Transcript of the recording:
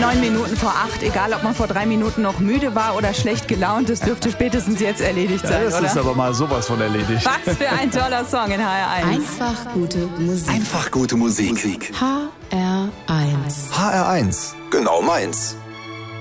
9 Minuten vor 8, egal ob man vor 3 Minuten noch müde war oder schlecht gelaunt, das dürfte spätestens jetzt erledigt sein, das oder? ist aber mal sowas von erledigt. Was für ein toller Song in HR1. Einfach gute Musik. Einfach gute Musik. HR1. HR1, genau meins.